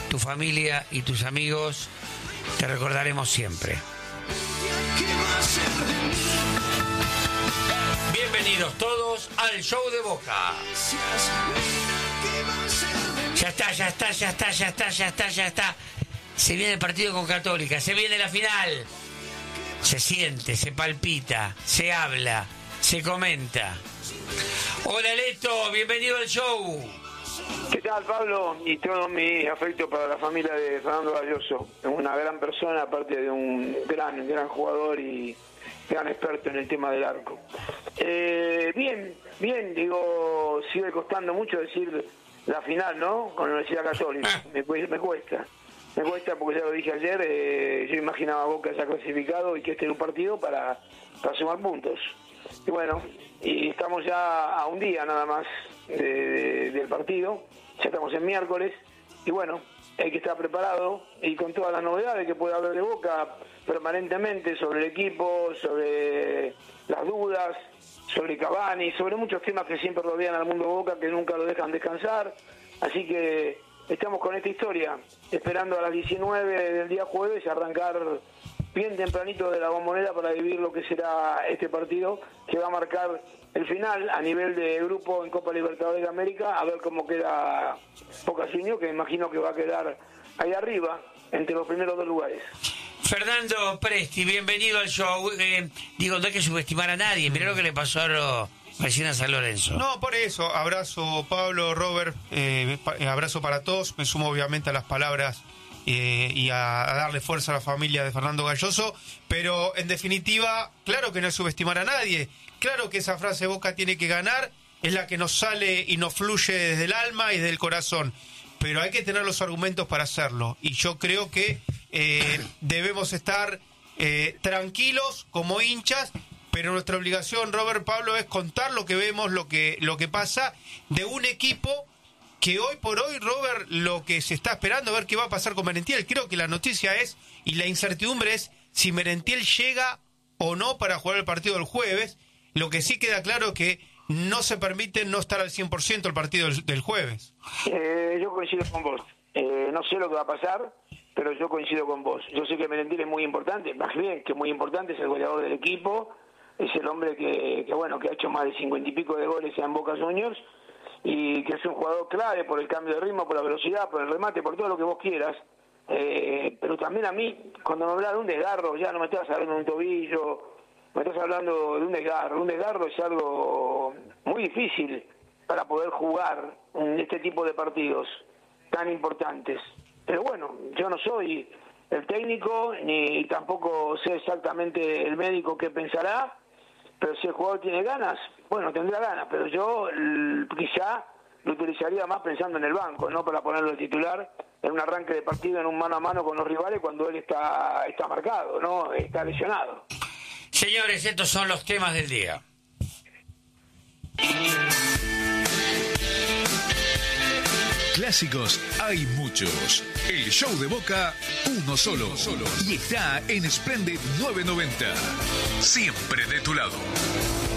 tu familia y tus amigos te recordaremos siempre. Bienvenidos todos al show de Boca. Ya está. Se viene el partido con Católica, se viene la final. Se siente, se palpita, se habla, se comenta. Hola Leto, bienvenido al show. ¿Qué tal, Pablo? Y todo mi afecto para la familia de Fernando Galloso. Es una gran persona, aparte de un gran jugador y gran experto en el tema del arco. Bien, digo, sigue costando mucho decir la final, ¿no? Con la Universidad Católica. Me cuesta porque ya lo dije ayer, yo imaginaba a Boca ya clasificado y que este era un partido para sumar puntos. Y bueno, y estamos ya a un día nada más del partido, ya estamos en miércoles, y bueno, hay que estar preparado y con todas las novedades que puede haber de Boca permanentemente sobre el equipo, sobre las dudas, sobre Cavani, sobre muchos temas que siempre rodean al mundo Boca, que nunca lo dejan descansar, así que estamos con esta historia, esperando a las 19 del día jueves arrancar bien tempranito de la Bombonera para vivir lo que será este partido, que va a marcar el final a nivel de grupo en Copa Libertadores de América, a ver cómo queda Boca Juniors, que imagino que va a quedar ahí arriba, entre los primeros dos lugares. Fernando Presti, bienvenido al show. No hay que subestimar a nadie, mirá lo que le pasó recién a San Lorenzo. No, por eso, abrazo Pablo, Robert, abrazo para todos, me sumo obviamente a las palabras y a darle fuerza a la familia de Fernando Galloso, pero en definitiva, claro que no es subestimar a nadie, claro que esa frase Boca tiene que ganar, es la que nos sale y nos fluye desde el alma y desde el corazón, pero hay que tener los argumentos para hacerlo, y yo creo que debemos estar tranquilos como hinchas, pero nuestra obligación, Robert, Pablo, es contar lo que vemos, lo que pasa de un equipo que hoy por hoy, Robert, lo que se está esperando, a ver qué va a pasar con Merentiel. Creo que la noticia es, y la incertidumbre es, si Merentiel llega o no para jugar el partido del jueves. Lo que sí queda claro es que no se permite no estar al 100% el partido del jueves. Yo coincido con vos. No sé lo que va a pasar, pero yo coincido con vos. Yo sé que Merentiel es muy importante, más bien que muy importante, es el goleador del equipo, es el hombre que ha hecho más de 50 y pico de goles en Boca Juniors, y que es un jugador clave por el cambio de ritmo, por la velocidad, por el remate, por todo lo que vos quieras, pero también a mí, cuando me hablas de un desgarro, ya no me estás hablando de un tobillo, me estás hablando de un desgarro es algo muy difícil para poder jugar en este tipo de partidos tan importantes, pero bueno, yo no soy el técnico, ni tampoco sé exactamente el médico qué pensará, pero si el jugador tiene ganas, bueno, tendrá ganas, pero yo quizá lo utilizaría más pensando en el banco, no para ponerlo de titular en un arranque de partido, en un mano a mano con los rivales cuando él está marcado, ¿no? Está lesionado. Señores, estos son los temas del día. Clásicos hay muchos. El show de Boca, uno solo. Y está en Splendid 990. Siempre de tu lado.